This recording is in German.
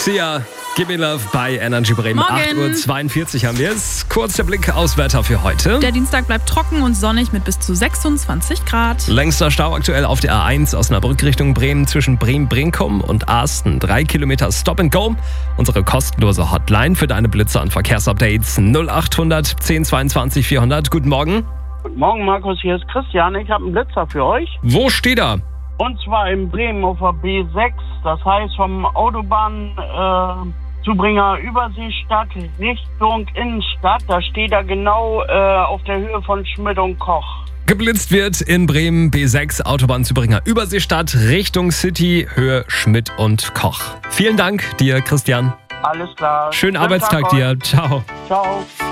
Sia, Give Me Love bei Energy Bremen. Morgen. 8:42 Uhr haben wir es. Kurz der Blick aufs Wetter für heute. Der Dienstag bleibt trocken und sonnig mit bis zu 26 Grad. Längster Stau aktuell auf der A1 Osnabrück Richtung Bremen zwischen Bremen-Brinkum und Arsten. 3 Kilometer Stop and Go. Unsere kostenlose Hotline für deine Blitzer und Verkehrsupdates 0800 1022 400. Guten Morgen. Guten Morgen, Markus, hier ist Christian. Ich habe einen Blitzer für euch. Wo steht er? Und zwar in Bremen auf der B6. Das heißt vom Autobahnzubringer Überseestadt Richtung Innenstadt. Da steht er genau auf der Höhe von Schmidt und Koch. Geblitzt wird in Bremen B6 Autobahnzubringer Überseestadt Richtung City, Höhe Schmidt und Koch. Vielen Dank dir, Christian. Alles klar. Schönen Schönen Arbeitstag Tag euch. dir. Ciao. Ciao.